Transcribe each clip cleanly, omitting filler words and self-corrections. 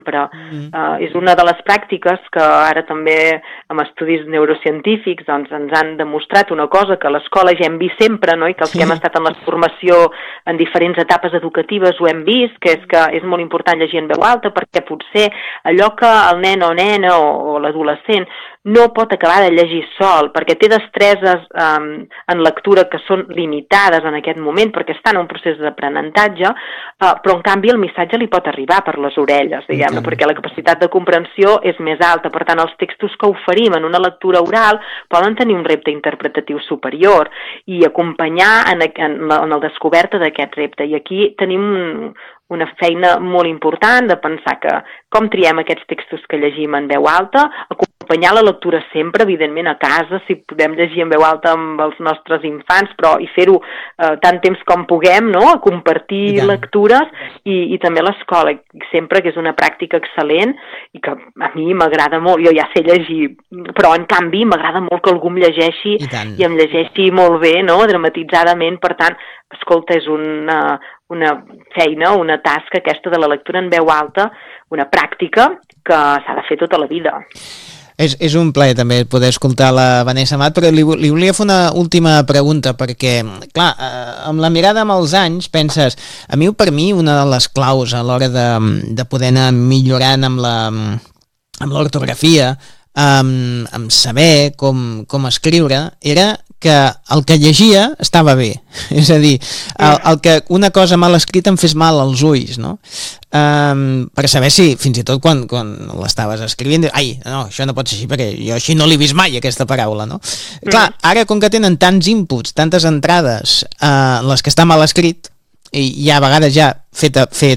sempre. És una de les pràctiques que ara també amb estudis neurocientífics doncs, ens han demostrat una cosa que a l'escola ja hem vist sempre, no? I que els que hem estat en la formació en diferents etapes educatives ho hem vist, que és molt important llegir en veu alta perquè potser allò que el nen o nena o l'adolescent no pot acabar de llegir sol, perquè té destreses en lectura que són limitades en aquest moment, perquè està en un procés d'aprenentatge, però en canvi el missatge li pot arribar per les orelles, diguem-ne, perquè la capacitat de comprensió és més alta. Per tant, els textos que oferim en una lectura oral poden tenir un repte interpretatiu superior i acompanyar en la descoberta d'aquest repte. I aquí tenim una feina molt important de pensar que com triem aquests textos que llegim en veu alta, acompanyar la lectura sempre, evidentment, a casa, si podem llegir en veu alta amb els nostres infants, però i fer-ho tant temps com puguem, no? Compartir lectures i també a l'escola, sempre, que és una pràctica excel·lent i que a mi m'agrada molt. Jo ja sé llegir, però en canvi m'agrada molt que algú em llegeixi i em llegeixi molt bé, no? Dramatitzadament. Per tant, escolta, és una feina, una tasca aquesta de la lectura en veu alta, una pràctica que s'ha de fer tota la vida. És un plaer també poder escoltar la Vanessa Amat, però li volia fer una última pregunta, perquè, clar, amb la mirada amb els anys penses, per mi una de les claus a l'hora de poder anar millorant amb l'ortografia, amb saber com escriure, era que el que llegia estava bé, és a dir, el que una cosa mal escrita em fes mal als ulls, no? Per saber si, fins i tot quan l'estaves escrivint, no, això no pot ser així, perquè jo així no l'he vist mai, aquesta paraula, no? Clar, ara com que tenen tants inputs, tantes entrades, les que està mal escrit, i a vegades ja fet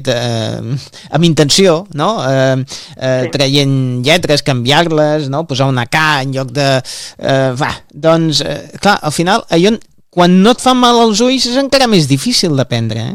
amb intenció, no? Traient lletres, canviar-les, no? Posar una K en lloc de... doncs, clar, al final, quan no et fa mal als ulls és encara més difícil d'aprendre,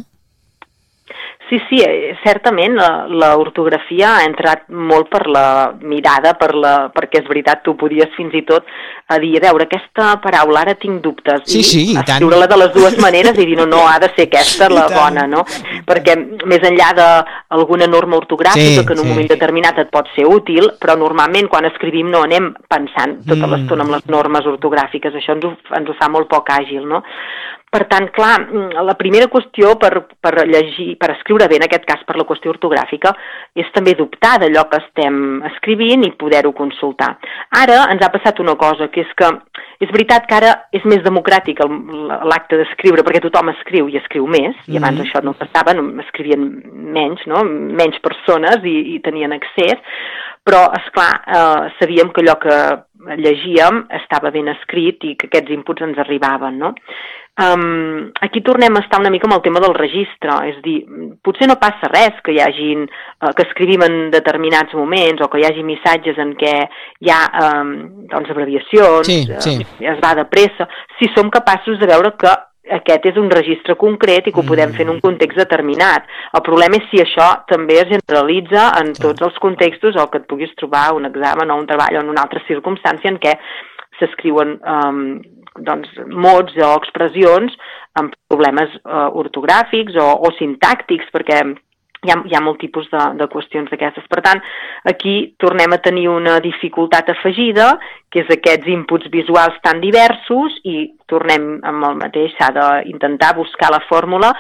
Sí, certament l'ortografia ha entrat molt per la mirada, perquè és veritat, tu podies fins i tot dir, a veure, aquesta paraula ara tinc dubtes, i escriure-la de les dues maneres i dir, no, ha de ser aquesta la bona, no? Perquè més enllà d'alguna norma ortogràfica que en un moment determinat et pot ser útil, però normalment quan escrivim no anem pensant tota l'estona amb les normes ortogràfiques, això ens ho fa molt poc àgil, no? Per tant, clar, la primera qüestió per llegir, per escriure bé, en aquest cas per la qüestió ortogràfica, és també dubtar d'allò que estem escrivint i poder-ho consultar. Ara ens ha passat una cosa, que és veritat que ara és més democràtic l'acte d'escriure, perquè tothom escriu i escriu més, i abans això no passava, escrivien menys, no? Menys persones i tenien accés, però, esclar, sabíem que allò que llegíem estava ben escrit i que aquests inputs ens arribaven, no? Aquí tornem a estar una mica amb el tema del registre, és a dir, potser no passa res que que escrivim en determinats moments o que hi hagi missatges en què hi ha abreviacions, es va de pressa, si som capaços de veure que aquest és un registre concret i que ho podem fer en un context determinat. El problema és si això també es generalitza en tots els contextos o que et puguis trobar un examen o un treball o en una altra circumstància en què s'escriuen mots o expressions amb problemes ortogràfics o sintàctics, perquè hi ha molt tipus de qüestions d'aquestes. Per tant, aquí tornem a tenir una dificultat afegida, que és aquests inputs visuals tan diversos, i tornem amb el mateix, s'ha d'intentar buscar la fórmula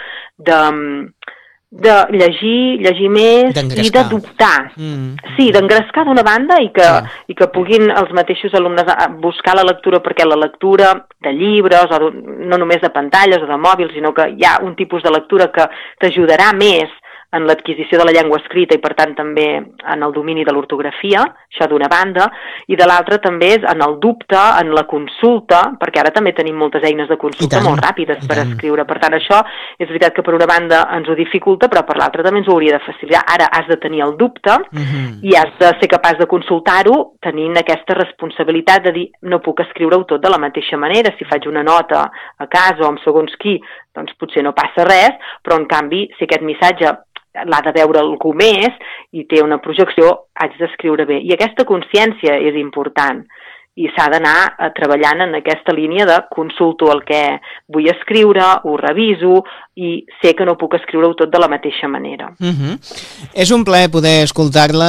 de llegir més i de dubtar. Sí, d'engrescar d'una banda i que puguin els mateixos alumnes buscar la lectura, perquè la lectura de llibres, o no només de pantalles o de mòbils, sinó que hi ha un tipus de lectura que t'ajudarà més en l'adquisició de la llengua escrita i per tant també en el domini de l'ortografia, això d'una banda, i de l'altra també és en el dubte, en la consulta, perquè ara també tenim moltes eines de consulta molt ràpides per escriure. Per tant, això és veritat que per una banda ens ho dificulta, però per l'altra també ens ho hauria de facilitar. Ara has de tenir el dubte i has de ser capaç de consultar-ho tenint aquesta responsabilitat de dir no puc escriure-ho tot de la mateixa manera. Si faig una nota a casa o amb segons qui, doncs potser no passa res, però en canvi, si aquest missatge l'ha de veure algú més i té una projecció, haig d'escriure bé. I aquesta consciència és important. i s'ha d'anar treballant en aquesta línia de consulto el que vull escriure, ho reviso i sé que no puc escriure-ho tot de la mateixa manera. És un plaer poder escoltar-la